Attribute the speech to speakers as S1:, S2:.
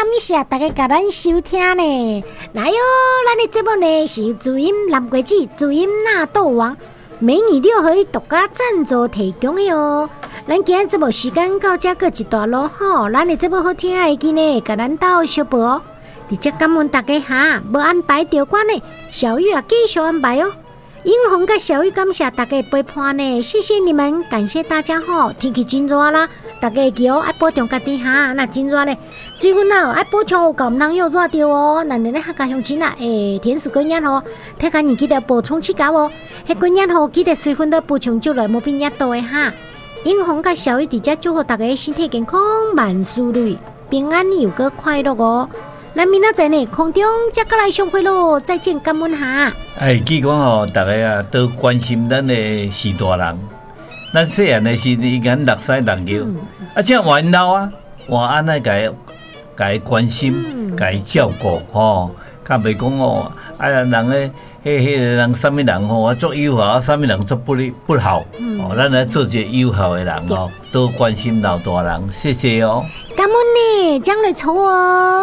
S1: 感谢大家甲咱收听呢。来哟，咱的节目呢是由主音蓝桂子、主音纳豆王美女六合一独家赞助提供的哦。咱今日节目时间到这个一段落吼，咱的节目好听的会记呢，甲咱斗小报哦。直接感恩大家哈，无安排着关呢，小玉啊继续安排哦。英红跟小玉感谢大家陪伴呢，谢谢你们，感谢大家吼。天气真热啦，大家记哦，爱保重家己哈。那真热呢，水分啊爱补充有够，唔通又热着哦。那你咧客家乡亲啊，天时过热吼，体干你记得补充气胶哦。迄过热吼，记得水分都补充足来，莫变热到的哈。英红跟小玉直接祝福大家身体健康，万事如意，平安又个快乐哦。咱明仔载呢，空中再过来相会咯，再见，感恩哈。
S2: 记讲吼，大家啊都关心咱的士大人。咱细汉的时，伊敢六屎六尿，正活老啊，活安尼甲伊关心，甲伊照顾吼，较袂讲哦，人个迄个人什么人吼，做友好，什么人做不好，哦，咱来做一个友好的人哦，多关心老大人，谢谢哦。
S1: 感恩呢，将来错哦。